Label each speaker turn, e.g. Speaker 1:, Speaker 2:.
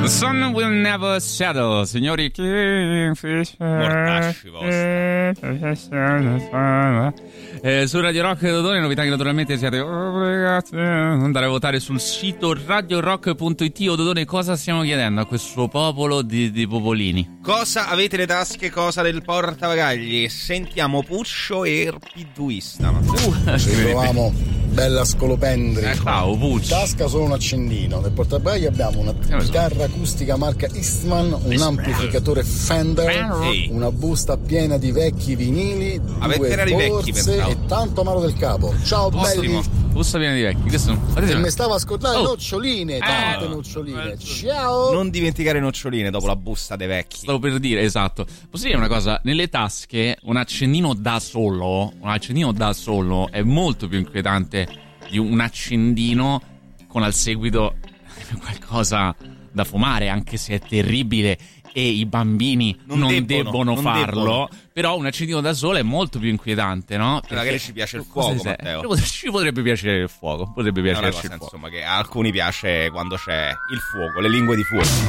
Speaker 1: sun will never settle, signori.
Speaker 2: Mortacci vostri.
Speaker 1: Su Radio Rock Dodone, novità che naturalmente siete obbligati ad andare a votare sul sito radiorock.it. O Dodone, cosa stiamo chiedendo a questo popolo di popolini?
Speaker 2: Cosa avete le tasche, cosa del portabagagli? Sentiamo Puccio e Piduista.
Speaker 3: Ci troviamo bella scolopendri.
Speaker 1: Ciao
Speaker 3: In
Speaker 1: Puccio.
Speaker 3: tasca solo un accendino. Nel portabagagli abbiamo una chitarra acustica marca Eastman, un amplificatore Fender, una busta piena di vecchi vinili,
Speaker 2: Avete di
Speaker 3: due
Speaker 2: vecchi,
Speaker 3: borse
Speaker 2: pensavo.
Speaker 3: e tanto amaro del capo. Ciao belli.
Speaker 1: Busta piena di vecchi. Che sono?
Speaker 3: E mi stavo ascoltando noccioline, tante
Speaker 1: no.
Speaker 3: noccioline. Ciao.
Speaker 2: Non dimenticare noccioline dopo la busta dei vecchi.
Speaker 1: Stavo per dire, esatto. Posso dire una cosa? Nelle tasche un accendino da solo è molto più inquietante di un accendino con al seguito qualcosa da fumare, anche se è terribile e i bambini non debbono farlo. Però un accendino da solo è molto più inquietante, no? Perché
Speaker 2: magari ci piace il fuoco, Matteo.
Speaker 1: Ci potrebbe piacere il fuoco, potrebbe piacerci il fuoco.
Speaker 2: Insomma, che a alcuni piace quando c'è il fuoco, le lingue di fuoco.